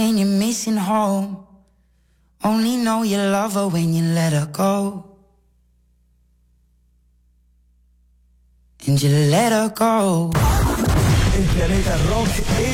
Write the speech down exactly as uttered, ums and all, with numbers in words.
and you're missing home. Only know you love her when you let her go. And you let her go. El planeta rock